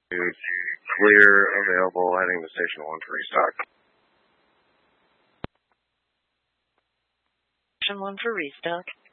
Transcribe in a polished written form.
Clear, available, heading to station 1 for restock. Station 1 for restock.